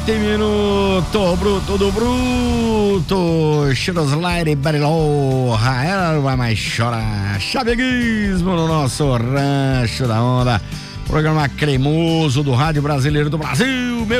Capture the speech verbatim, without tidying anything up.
sete minutos, bruto do bruto, Churroslide Bariloha, ela não vai mais chorar, chaveguismo no nosso rancho da onda, programa cremoso do Rádio Brasileiro do Brasil, meu